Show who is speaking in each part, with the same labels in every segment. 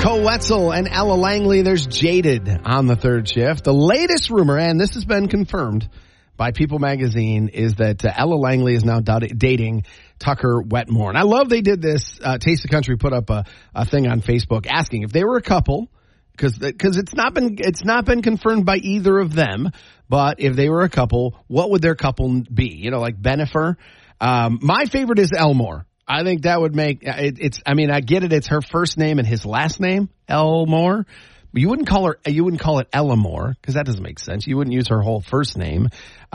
Speaker 1: Cole Wetzel and Ella Langley. There's Jaded on the third shift. The latest rumor, and this has been confirmed by People Magazine, is that Ella Langley is now dating Tucker Wetmore. And I love they did this. Taste of Country put up a thing on Facebook asking if they were a couple, because it's not been confirmed by either of them. But if they were a couple, what would their couple be? You know, like Bennifer. My favorite is Elmore. I think that would make I get it. It's her first name and his last name, Elmore. You wouldn't call it Ellamore, because that doesn't make sense. You wouldn't use her whole first name.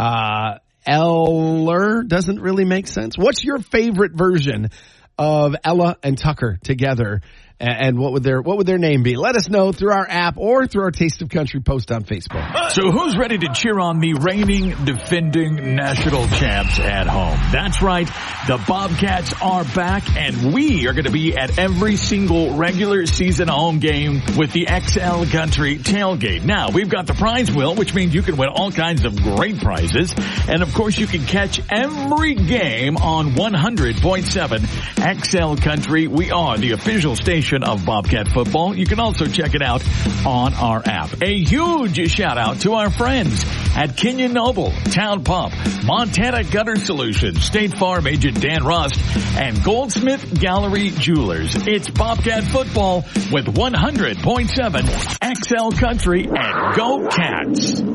Speaker 1: Eller doesn't really make sense. What's your favorite version of Ella and Tucker together? And what would their name be? Let us know through our app or through our Taste of Country post on Facebook.
Speaker 2: So who's ready to cheer on the reigning, defending national champs at home? That's right. The Bobcats are back, and we are going to be at every single regular season home game with the XL Country tailgate. Now, we've got the prize wheel, which means you can win all kinds of great prizes. And, of course, you can catch every game on 100.7 XL Country. We are the official station of Bobcat football. You can also check it out on our app. A huge shout out to our friends at Kenyon Noble, Town Pump, Montana Gutter Solutions, State Farm agent Dan Rust, and Goldsmith Gallery Jewelers. It's Bobcat football with 100.7 XL Country, and go Cats!